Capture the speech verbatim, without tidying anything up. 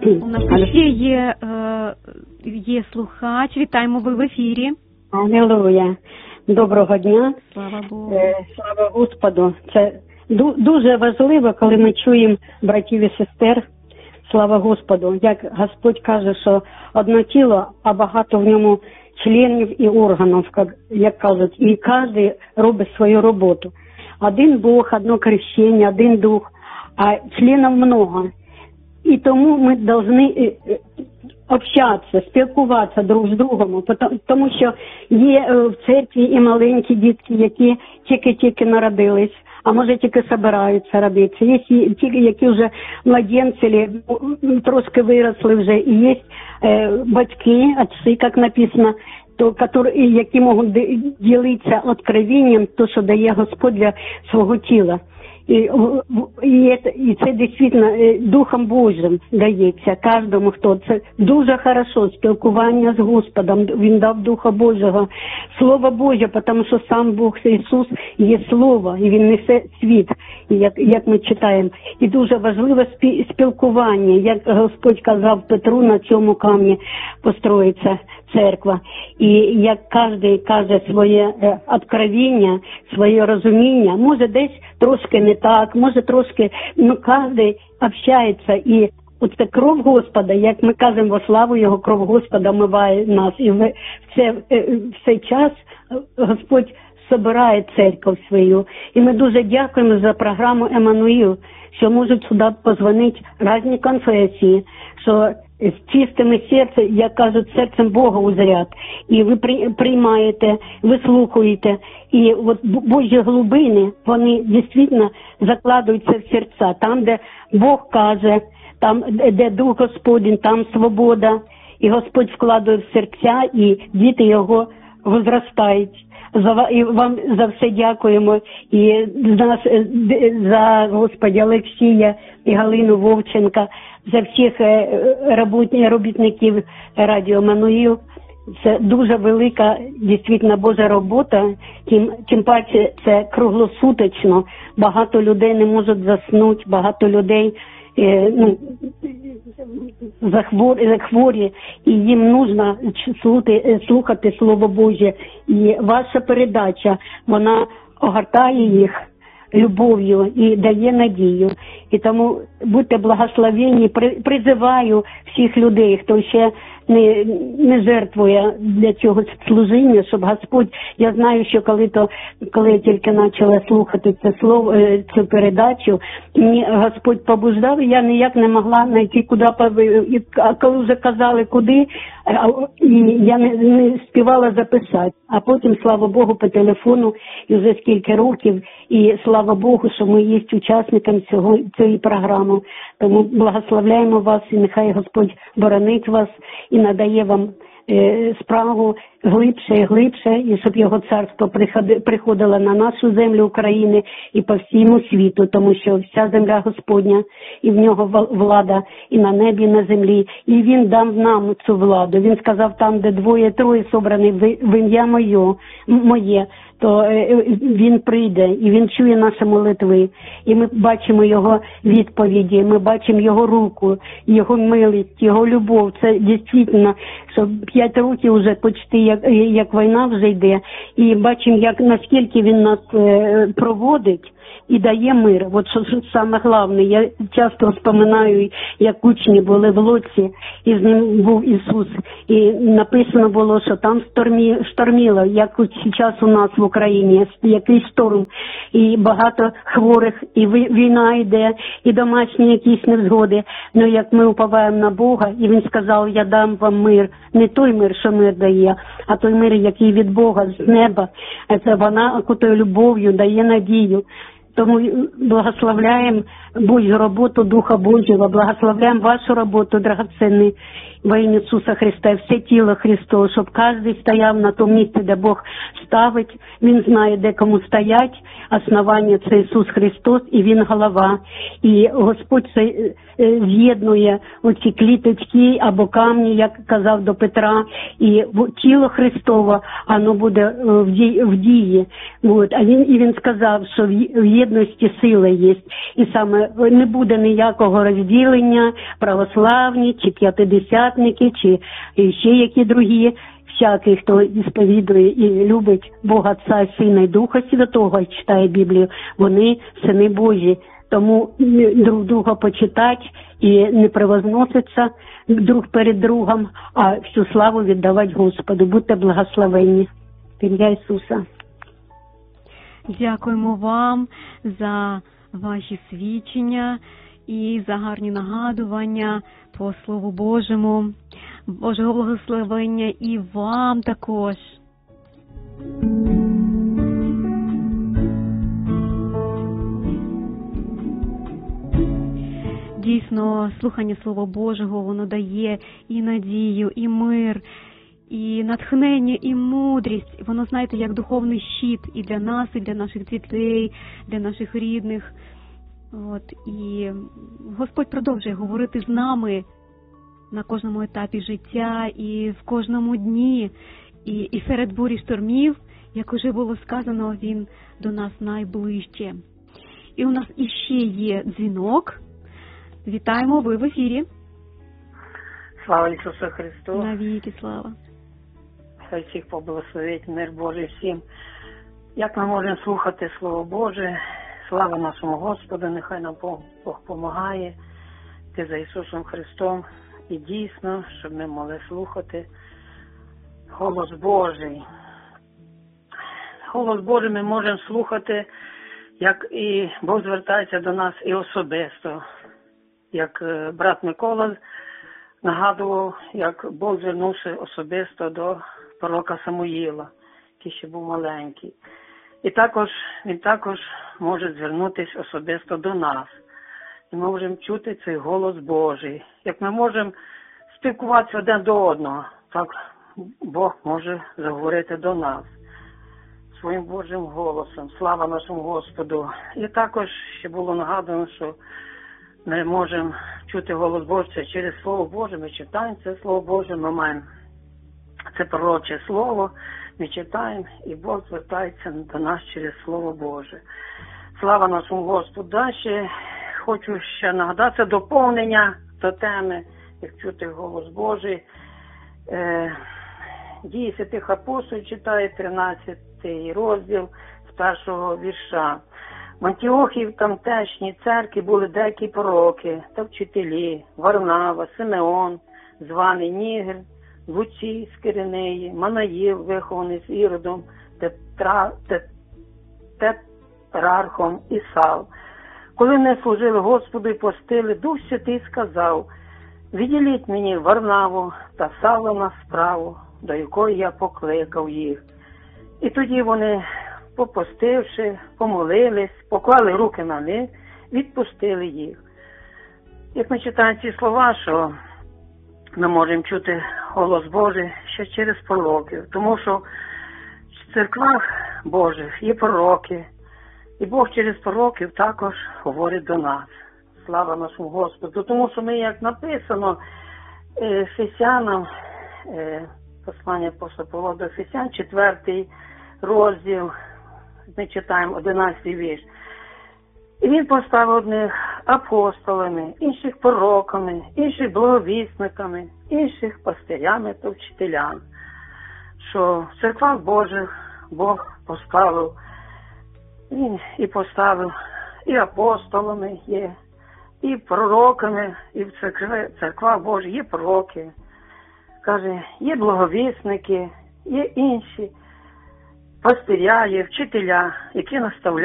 У нас ще є, е, є слухач. Вітаємо, ви в ефірі. Алілуя. Доброго дня. Слава Богу. Е, слава Господу. Це ду- дуже важливо, коли ми чуємо братів і сестер. Слава Господу. Як Господь каже, що одне тіло, а багато в ньому членів і органів, як, як кажуть. І кожен робить свою роботу. Один Бог, одно крещення, один Дух, а членів много. І тому ми повинні общатися, спілкуватися друг з другом, тому що є в церкві і маленькі дітки, які тільки-тільки народились, а може тільки збираються родитися. Є ті, які вже младенці, трошки виросли вже, і є батьки, отці, як написано, то, які можуть ділитися откровенням, то, що дає Господь для свого тіла. І, і, і це дійсно Духом Божим дається кожному, хто це дуже хорошо, спілкування з Господом, Він дав Духа Божого, Слово Боже, тому що сам Бог Ісус є Слово, і Він несе світ, як, як ми читаємо. І дуже важливе спілкування, як Господь казав Петру, на цьому камні построїться церква. І як кожен каже своє откровення, своє розуміння, може десь трошки не так, може трошки, ну кожен общається, і оце кров Господа, як ми кажемо, во славу Його, кров Господа омиває нас. І в цей, в цей час Господь збирає церкву свою. І ми дуже дякуємо за програму «Еммануїл», що можуть сюди позвонити різні конфесії, що з чистими серцем, як кажуть, серцем Бога узрять. І ви приймаєте, вислухаєте. І от Божі глибини, вони дійсно закладуються в серця. Там, де Бог каже, там, де Дух Господень, там свобода. І Господь вкладає в серця, і діти Його возростають. За, і вам за все дякуємо. І за, за Господа Олексія і Галину Вовченка, за всіх робітників радіо «Еммануїл». Це дуже велика, дійсно, Божа робота, тим, тим паче це круглосуточно. Багато людей не можуть заснути, багато людей е, ну, захворі, захворі, і їм потрібно слухати, слухати Слово Боже. І ваша передача, вона огортає їх любов'ю і дає надію. І тому будьте благословені, призиваю всіх людей, хто ще не, не жертвує для цього служіння, щоб Господь, я знаю, що коли то, коли я тільки почала слухати це слово, цю передачу, мені Господь побуждав, і я ніяк не могла знайти, куди, а коли вже казали, куди, я не, не співала записати. А потім, слава Богу, по телефону, і вже скільки років, і слава Богу, що ми є учасниками цього, цієї програми. Тому благословляємо вас, і нехай Господь боронить вас і надає вам е, справу глибше і глибше, і щоб Його царство приходило на нашу землю України і по всьому світу, тому що вся земля Господня, і в Нього влада і на небі, і на землі. І Він дав нам цю владу. Він сказав, там, де двоє-троє собрані в ім'я моє, моє, то Він прийде, і Він чує наші молитви. І ми бачимо Його відповіді, ми бачимо Його руку, Його милість, Його любов. Це дійсно, що п'ять років вже почти, як, як війна вже йде, і бачимо, як наскільки Він нас е, проводить і дає мир. От що, що саме головне, я часто вспоминаю, як учні були в лодці, і з ним був Ісус. І написано було, що там штормі, шторміло, як зараз у нас в Україні, який шторм, і багато хворих, і війна йде, і домашні якісь невзгоди. Ну, як ми уповаємо на Бога, і Він сказав, я дам вам мир. Не той мир, що мир дає, а той мир, який від Бога, з неба. Це вона окутує любов'ю, дає надію. Тому благословляємо Божу роботу Духа Божого, благословляємо вашу роботу, драгоценний, во ім'я Ісуса Христа, і все тіло Христове, щоб кожен стояв на тому місці, де Бог ставить. Він знає, де кому стоять. Основання – це Ісус Христос, і Він голова. І Господь це з'єднує оці кліточки або камні, як казав до Петра. І тіло Христове, воно буде в дії. От. А він, і Він сказав, що в єдності сила є. І саме не буде ніякого розділення, православні, чи п'ятидесятники, чи ще які другі. Всякий, хто сповідує і любить Бога Отця, Сина і Духа Святого, і читає Біблію, вони сини Божі. Тому друг друга почитати і не превозноситься друг перед другом, а всю славу віддавати Господу. Будьте благословенні. В ім'я Ісуса. Дякуємо вам за ваші свідчення і за гарні нагадування по Слову Божому. Божого благословення і вам також. Дійсно, слухання Слова Божого, воно дає і надію, і мир, і натхнення, і мудрість. Воно, знаєте, як духовний щит і для нас, і для наших дітей, для наших рідних. От, і Господь продовжує говорити з нами на кожному етапі життя і в кожному дні. І, і серед бурі штормів, як уже було сказано, Він до нас найближче. І у нас іще є дзвінок. Вітаємо, ви в ефірі. Слава Ісусу Христу. Навіки слава. Хай всіх поблагословить, мир Божий всім. Як ми можемо слухати Слово Боже, слава нашому Господу, нехай нам Бог допомагає, ти за Ісусом Христом. І дійсно, щоб ми могли слухати голос Божий. Голос Божий ми можемо слухати, як і Бог звертається до нас і особисто. Як брат Микола нагадував, як Бог звернувся особисто до пророка Самуїла, який ще був маленький. І також він також може звернутися особисто до нас. І ми можемо чути цей голос Божий. Як ми можемо спілкуватися один до одного, так Бог може заговорити до нас своїм Божим голосом. Слава нашому Господу. І також ще було нагадано, що ми можемо чути голос Божий через Слово Боже. Ми читаємо це Слово Боже, ми маємо це пророче Слово, ми читаємо, і Бог звертається до нас через Слово Боже. Слава нашому Господу. Далі хочу ще нагадати доповнення до теми, як чути голос Божий. Е, Дії святих апостолів читає тринадцятий розділ з першого вірша. В Антіохії в тамтешній церкві були деякі пророки та вчителі: Варнава, Симеон, званий Нігер, Луцій з Киринеї, Манаїл, вихований з Іродом, Тетра, Тетрархом і Сав. Коли вони служили Господу і постили, Дух Святий сказав: «Відділіть мені Варнаву та Савла на справу, до якої я покликав їх». І тоді вони, попостивши, помолились, поклали руки на них, відпустили їх. Як ми читаємо ці слова, що ми можемо чути голос Божий ще через пророків, тому що в церквах Божих є пророки, і Бог через пророків також говорить до нас. Слава нашому Господу. Тому що ми, як написано Ефесянам, послання апостола Павла до Ефесян, четвертий розділ, ми читаємо одинадцятий вірш. І він поставив одних апостолами, інших пророками, інших благовісниками, інших пастирями та вчителями. Що в церквах Божих Бог поставив, він і поставив і апостолами є, і пророками, і в церквах Божих є пророки. Каже, є благовісники, є інші пастиря, є вчителя, які наставляють